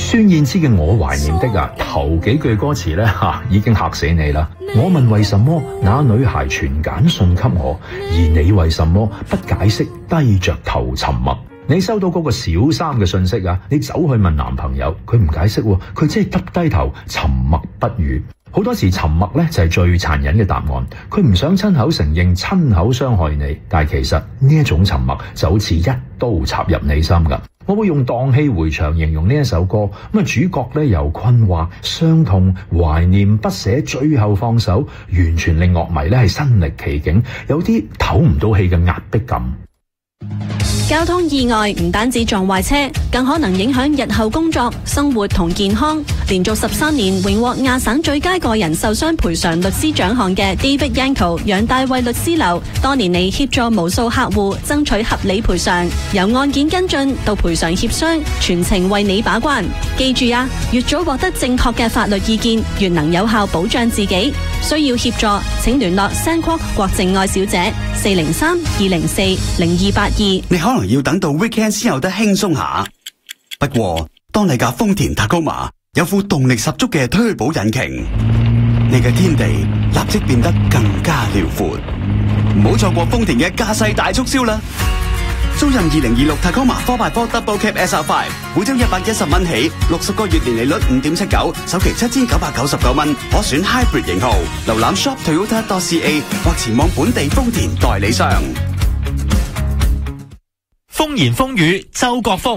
孫燕姿嘅《我懷念的》頭幾句歌詞咧已經嚇死你啦！我問為什麼那女孩傳簡訊給我，而你為什麼不解釋，低着頭沉默？你收到嗰個小三嘅信息你走去問男朋友，佢唔解釋，佢只係耷低頭沉默不語。好多時沉默咧就係最殘忍嘅答案，佢唔想親口承認，親口傷害你，但係其實呢一種沉默就好似一刀插入你心噶。我會用蕩氣迴腸形容呢一首歌，咁主角咧由困惑、傷痛、懷念、不捨，最後放手，完全令樂迷咧係身歷其境，有啲唞唔到氣嘅壓迫感。 交通意外唔單止撞壞車，更可能影響日後工作、生活同健康。連續13年榮獲亞省最佳個人受傷賠償律師獎項嘅 David Yanko 楊大衛律師樓，多年嚟協助無數客戶爭取合理賠償，由案件跟進到賠償協商，全程為你把關。記住越早獲得正確嘅法律意見，越能有效保障自己。需要協助，請聯絡 Sandquark 郭靜愛小姐403-204-0282。 你可能要等到 weekend 先有得輕鬆下，不過當你架豐田 Tacoma 有副動力十足嘅 Turbo 引擎，你嘅天地立即變得更加遼闊。唔好錯過豐田嘅駕駛大促銷啦！租任2026 Tacoma 4x4 Double Cab SR5，每周110蚊起，60個月年利率5.79，首期7999蚊，可選 Hybrid 型號。瀏覽 shoptoyota.ca 或前往本地豐田代理商。 風言風語，周國峰。